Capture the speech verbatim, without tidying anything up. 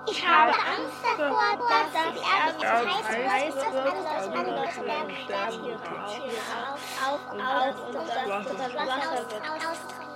Ich habe Angst davor, dass die Erde zu heiß wird, dass alle Bergtiere auf, auf, auf und das Wasser wird austrocknen.